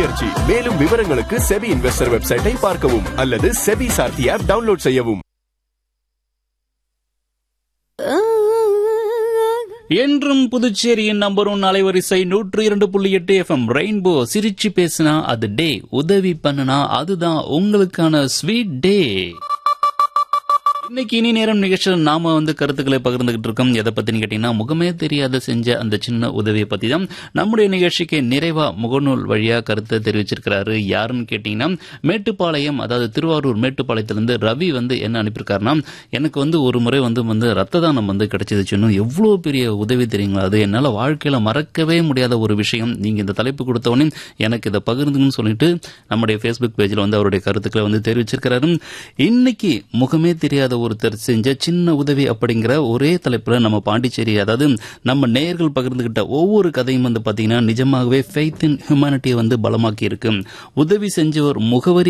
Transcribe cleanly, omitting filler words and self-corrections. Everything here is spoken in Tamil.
முயற்சி. மேலும் விவரங்களுக்கு செபி இன்வெஸ்டர் வெப்சைட்டை பார்க்கவும் அல்லது செபி சார்த்தி ஆப் டவுன்லோட் செய்யவும். என்றும் புதுச்சேரியின் நம்பர் 1 அலைவரிசை 102.8 FM ரெயின்போ. சிரிச்சு பேசினா அது டே, உதவி பண்ணுனா அதுதான் உங்களுக்கான ஸ்வீட் டே. இன்னைக்கு இனி நேரம் நிகழ்ச்சியில் நாம கருத்துக்களை பகிர்ந்துகிட்டு இருக்கோம். எதை பத்தின்னு கேட்டீங்கன்னா, முகமே தெரியாத செஞ்ச அந்த சின்ன உதவியை பத்தி தான் நம்முடைய நிகழ்ச்சிக்கு நிறைவா முகநூல் வழியா கருத்தை தெரிவிச்சிருக்கிறாரு. யாருன்னு கேட்டீங்கன்னா, மேட்டுப்பாளையம், அதாவது திருவாரூர் மேட்டுப்பாளையத்திலிருந்து ரவி என்ன அனுப்பியிருக்காருன்னா, எனக்கு ஒரு முறை ரத்த தானம் கிடைச்சது. சின்ன எவ்வளவு பெரிய உதவி தெரியுங்களா, அது என்னால வாழ்க்கையில மறக்கவே முடியாத ஒரு விஷயம். நீங்க இந்த தலைப்பு கொடுத்தவொடனே எனக்கு இதை பகிர்ந்துன்னு சொல்லிட்டு நம்முடைய ஃபேஸ்புக் பேஜில் அவருடைய கருத்துக்களை தெரிவிச்சிருக்கிறாரு. இன்னைக்கு முகமே தெரியாத ஒருத்தர் செஞ்ச சின்ன உதவி அப்படிங்கிற ஒரே தலைப்புல நம்ம பாண்டிச்சேரி, அதாவது நம்ம நேயர்கள் பகிர்ந்துகிட்ட ஒவ்வொரு கதையும் பாத்தீங்கன்னா நிஜமாகவே ஃபெய்த் இன் ஹியூமனிட்டியை பலமாக்கி இருக்கு. உதவி செஞ்சவர் முகவரி